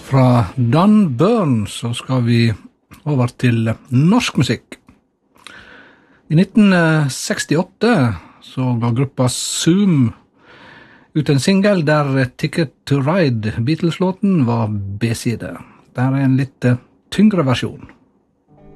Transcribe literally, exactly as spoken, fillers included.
Fra Dan Byrne så skal vi over til norsk musikk. I nitten sekstiåtte så ga gruppa Zoom ut en single der Ticket to Ride, Beatles-låten, var B-side. Der er en litt tyngre versjon.